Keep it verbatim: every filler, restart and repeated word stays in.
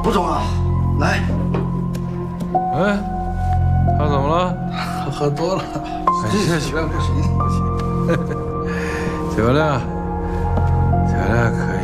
吴总啊，来。 哎，他怎么了？ 他喝多了，这酒量不行不行。 酒量，酒量可